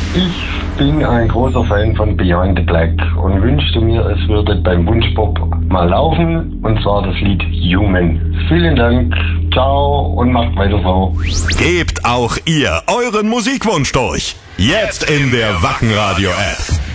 Ich bin ein großer Fan von Beyond the Black und wünschte mir, es würde beim Wunschpop mal laufen, und zwar das Lied Human. Vielen Dank, ciao und macht weiter so. Gebt auch ihr euren Musikwunsch durch. Jetzt in der Wacken Radio App.